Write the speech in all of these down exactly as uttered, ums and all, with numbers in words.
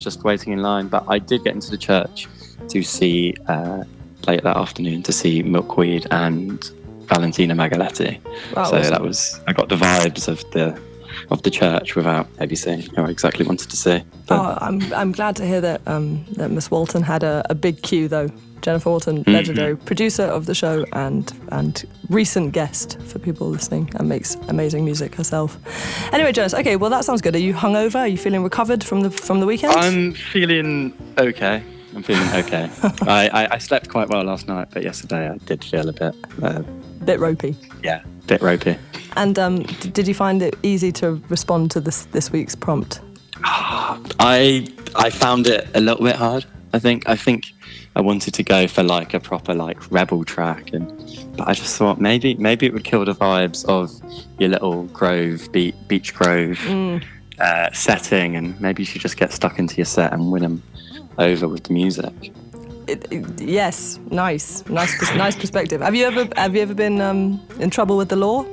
just waiting in line. But I did get into the church to see, uh, late that afternoon, to see Milkweed and Valentina Magaletti. Wow, so awesome. that was, I got the vibes of the of the church without maybe saying who I exactly wanted to see. But, oh, I'm I'm glad to hear that um, that Miss Walton had a, a big queue though. Jennifer Walton, Mm-hmm. legendary producer of the show and and recent guest for people listening, and makes amazing music herself. Anyway, Jonas, okay, well that sounds good. Are you hungover? Are you feeling recovered from the from the weekend? I'm feeling okay. I'm feeling okay. I, I, I slept quite well last night, but yesterday I did feel a bit, uh, Bit ropey. yeah, bit ropey. And um, d- did you find it easy to respond to this this week's prompt? I I found it a little bit hard. I think I think I wanted to go for like a proper like rebel track, and but I just thought maybe maybe it would kill the vibes of your little Grove be- beach Grove Mm. uh, setting, and maybe you should just get stuck into your set and win them over with the music. It, it, yes, nice, nice, pers- nice perspective. Have you ever have you ever been um, in trouble with the law?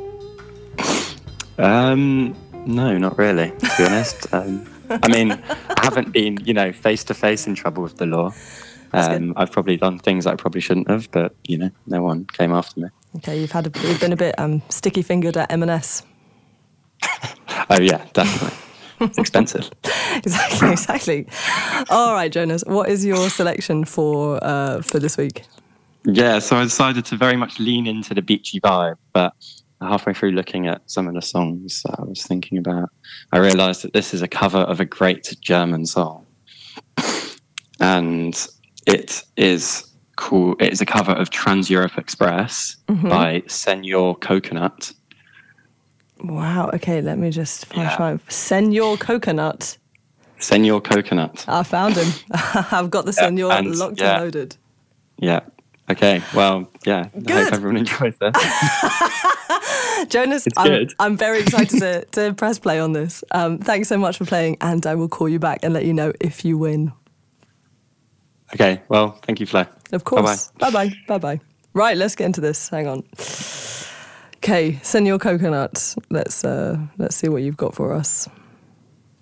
Um, no, not really. To be honest, um, I mean, I haven't been, you know, face to face in trouble with the law. Um, I've probably done things I probably shouldn't have, but you know, no one came after me. Okay, you've had a, you've been a bit um, sticky fingered at M and S. Oh yeah, definitely. It's expensive. Exactly, exactly. All right, Jonas, what is your selection for uh, for this week? Yeah, so I decided to very much lean into the beachy vibe, but halfway through looking at some of the songs that I was thinking about, I realised that this is a cover of a great German song, and it is cool. It is a cover of Trans Europe Express Mm-hmm. by Senor Coconut. Wow. Okay, let me just find Yeah. try. Senor Coconut. Senor Coconut. I found him. I've got the Yeah, Senor and- locked yeah. and loaded. Yeah. Okay. Well, yeah. I Good. hope everyone enjoys this. Jonas, It's I'm, good. I'm very excited to, to press play on this. Um, thanks so much for playing, and I will call you back and let you know if you win. Okay. Well, thank you, Flo. Of course. Bye-bye. Bye-bye. Right, let's get into this. Hang on. Okay, Senor Coconut. Let's uh, let's see what you've got for us.